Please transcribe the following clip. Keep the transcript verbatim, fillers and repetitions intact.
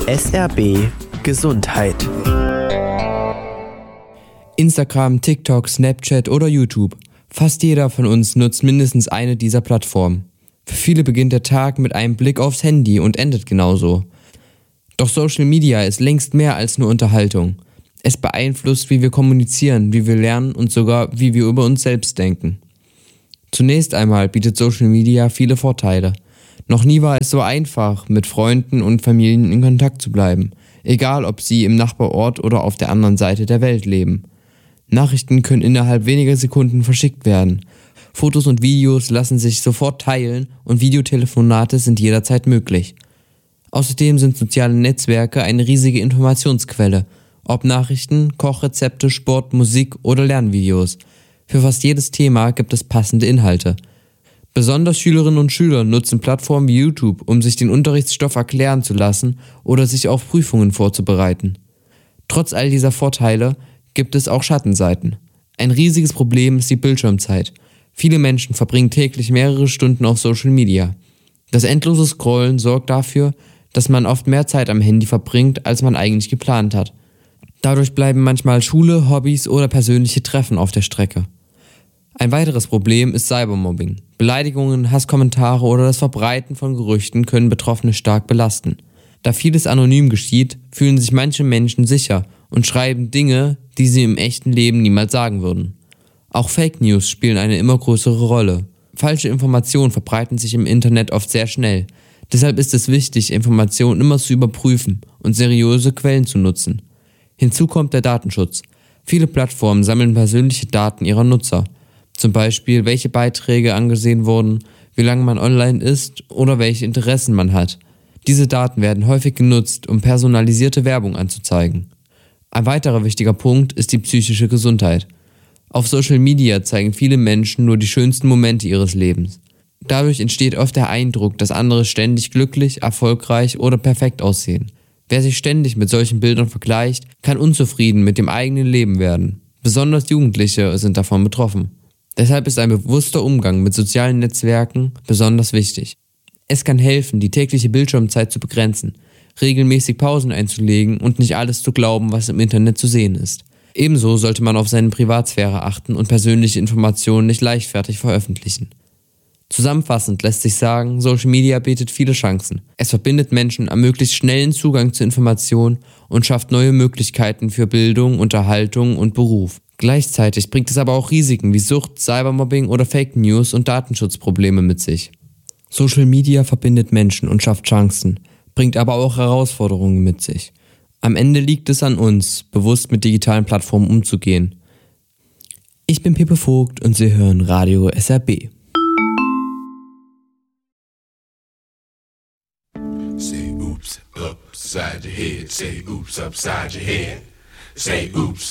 S R B Gesundheit. Instagram, TikTok, Snapchat oder YouTube. Fast jeder von uns nutzt mindestens eine dieser Plattformen. Für viele beginnt der Tag mit einem Blick aufs Handy und endet genauso. Doch Social Media ist längst mehr als nur Unterhaltung. Es beeinflusst, wie wir kommunizieren, wie wir lernen und sogar, wie wir über uns selbst denken. Zunächst einmal bietet Social Media viele Vorteile. Noch nie war es so einfach, mit Freunden und Familien in Kontakt zu bleiben, egal ob sie im Nachbarort oder auf der anderen Seite der Welt leben. Nachrichten können innerhalb weniger Sekunden verschickt werden. Fotos und Videos lassen sich sofort teilen und Videotelefonate sind jederzeit möglich. Außerdem sind soziale Netzwerke eine riesige Informationsquelle, ob Nachrichten, Kochrezepte, Sport, Musik oder Lernvideos. Für fast jedes Thema gibt es passende Inhalte. Besonders Schülerinnen und Schüler nutzen Plattformen wie YouTube, um sich den Unterrichtsstoff erklären zu lassen oder sich auf Prüfungen vorzubereiten. Trotz all dieser Vorteile gibt es auch Schattenseiten. Ein riesiges Problem ist die Bildschirmzeit. Viele Menschen verbringen täglich mehrere Stunden auf Social Media. Das endlose Scrollen sorgt dafür, dass man oft mehr Zeit am Handy verbringt, als man eigentlich geplant hat. Dadurch bleiben manchmal Schule, Hobbys oder persönliche Treffen auf der Strecke. Ein weiteres Problem ist Cybermobbing. Beleidigungen, Hasskommentare oder das Verbreiten von Gerüchten können Betroffene stark belasten. Da vieles anonym geschieht, fühlen sich manche Menschen sicher und schreiben Dinge, die sie im echten Leben niemals sagen würden. Auch Fake News spielen eine immer größere Rolle. Falsche Informationen verbreiten sich im Internet oft sehr schnell. Deshalb ist es wichtig, Informationen immer zu überprüfen und seriöse Quellen zu nutzen. Hinzu kommt der Datenschutz. Viele Plattformen sammeln persönliche Daten ihrer Nutzer. Zum Beispiel, welche Beiträge angesehen wurden, wie lange man online ist oder welche Interessen man hat. Diese Daten werden häufig genutzt, um personalisierte Werbung anzuzeigen. Ein weiterer wichtiger Punkt ist die psychische Gesundheit. Auf Social Media zeigen viele Menschen nur die schönsten Momente ihres Lebens. Dadurch entsteht oft der Eindruck, dass andere ständig glücklich, erfolgreich oder perfekt aussehen. Wer sich ständig mit solchen Bildern vergleicht, kann unzufrieden mit dem eigenen Leben werden. Besonders Jugendliche sind davon betroffen. Deshalb ist ein bewusster Umgang mit sozialen Netzwerken besonders wichtig. Es kann helfen, die tägliche Bildschirmzeit zu begrenzen, regelmäßig Pausen einzulegen und nicht alles zu glauben, was im Internet zu sehen ist. Ebenso sollte man auf seine Privatsphäre achten und persönliche Informationen nicht leichtfertig veröffentlichen. Zusammenfassend lässt sich sagen, Social Media bietet viele Chancen. Es verbindet Menschen, ermöglicht schnellen Zugang zu Informationen und schafft neue Möglichkeiten für Bildung, Unterhaltung und Beruf. Gleichzeitig bringt es aber auch Risiken wie Sucht, Cybermobbing oder Fake News und Datenschutzprobleme mit sich. Social Media verbindet Menschen und schafft Chancen, bringt aber auch Herausforderungen mit sich. Am Ende liegt es an uns, bewusst mit digitalen Plattformen umzugehen. Ich bin Pepe Vogt und Sie hören Radio S R B. Say oops upside your head, say oops upside your head, say oops